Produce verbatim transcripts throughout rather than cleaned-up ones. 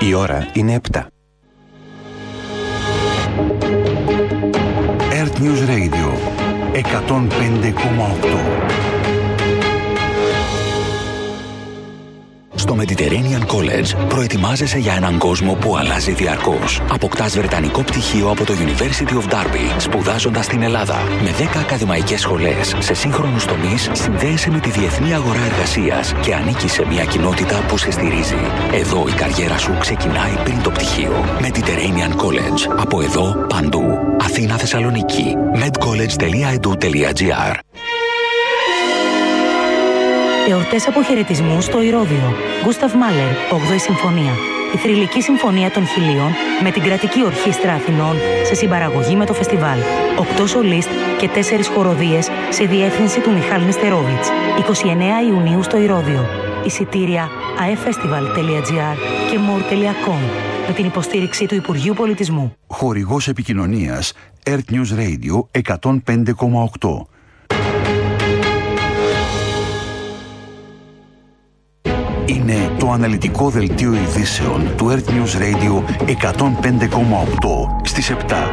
Η ώρα είναι επτά. Earth News Radio εκατόν πέντε κόμμα οκτώ. Στο Mediterranean College προετοιμάζεσαι για έναν κόσμο που αλλάζει διαρκώς. Αποκτάς βρετανικό πτυχίο από το University of Derby, σπουδάζοντας στην Ελλάδα. Με δέκα ακαδημαϊκές σχολές σε σύγχρονους τομείς, συνδέεσαι με τη διεθνή αγορά εργασίας και ανήκεις σε μια κοινότητα που σε στηρίζει. Εδώ η καριέρα σου ξεκινάει πριν το πτυχίο. Mediterranean College. Από εδώ, παντού. Αθήνα, Θεσσαλονίκη. medcollege τελεία e d u τελεία g r. Εορτές αποχαιρετισμού στο Ηρώδειο. Γκούσταβ Μάλερ, όγδοη Συμφωνία. Η θρυλική συμφωνία των Χιλίων με την Κρατική Ορχήστρα Αθηνών σε συμπαραγωγή με το φεστιβάλ. Οκτώ σολίστ και τέσσερις χοροδίες σε διεύθυνση του Μιχάλ Νεστερόβιτς. εικοστή ενάτη Ιουνίου στο Ηρώδειο. Εισιτήρια a f festival τελεία g r και more τελεία com με την υποστήριξη του Υπουργείου Πολιτισμού. Χορηγός επικοινωνίας Earth News Radio εκατόν πέντε κόμμα οκτώ. Είναι το αναλυτικό δελτίο ειδήσεων του Earth News Radio εκατόν πέντε κόμμα οκτώ στις επτά.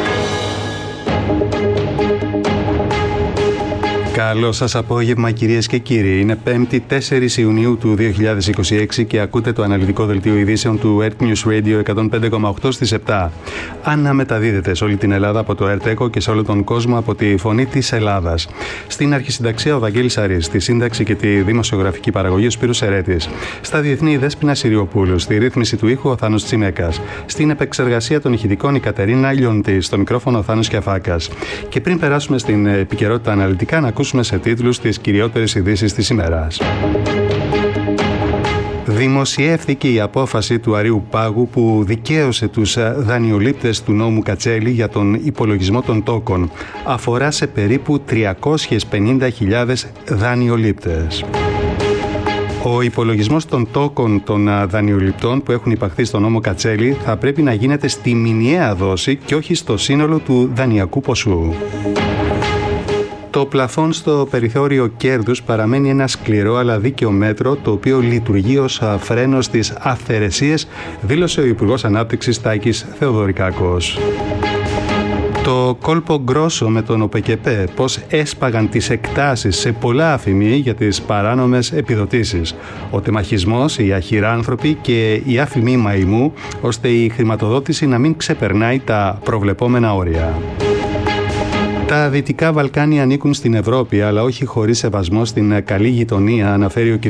Καλό σας απόγευμα, κυρίες και κύριοι. Είναι πέμπτη τέσσερις Ιουνίου του δύο χιλιάδες είκοσι έξι και ακούτε το αναλυτικό δελτίο ειδήσεων του Earth News Radio εκατόν πέντε κόμμα οκτώ στις επτά. Αναμεταδίδεται σε όλη την Ελλάδα από το Earth Echo και σε όλο τον κόσμο από τη Φωνή της Ελλάδας. Στην αρχισυνταξία ο Βαγγέλης Αρής, στη σύνταξη και τη δημοσιογραφική παραγωγή ο Σπύρος Ερέτης. Στα διεθνή η Δέσποινα Συριοπούλου, στη ρύθμιση του ήχου ο Θάνος Τσιμέκας. Στην επεξεργασία των ηχητικών η Κατερίνα Λιοντή, στο μικρόφωνο ο Θάνος Κιαφάκας. Και πριν περάσουμε στην επικαιρότητα αναλυτικά, να ακούσουμε σε τίτλους τις κυριότερες ειδήσεις της ημέρας. Δημοσιεύθηκε η απόφαση του Αρείου Πάγου που δικαίωσε τους δανειολήπτες του νόμου Κατσέλη για τον υπολογισμό των τόκων. Αφορά σε περίπου τριακόσιες πενήντα χιλιάδες δανειολήπτες. Ο υπολογισμός των τόκων των δανειοληπτών που έχουν υπαχθεί στον νόμο Κατσέλη θα πρέπει να γίνεται στη μηνιαία δόση και όχι στο σύνολο του δανειακού ποσού. Το πλαφόν στο περιθώριο κέρδους παραμένει ένα σκληρό αλλά δίκαιο μέτρο το οποίο λειτουργεί ως φρένος στις αυθαιρεσίες, δήλωσε ο Υπουργός Ανάπτυξης Τάκης Θεοδωρικάκος. Το κόλπο γκρόσο με τον ΟΠΕΚΕΠΕ, πώς έσπαγαν τις εκτάσεις σε πολλά αφημί για τις παράνομες επιδοτήσεις. Ο τεμαχισμός, οι αχυράνθρωποι και η αφημί μαϊμού, ώστε η χρηματοδότηση να μην ξεπερνάει τα προβλεπόμενα όρια. Τα Δυτικά Βαλκάνια ανήκουν στην Ευρώπη, αλλά όχι χωρίς σεβασμό στην καλή γειτονία, αναφέρει ο κ.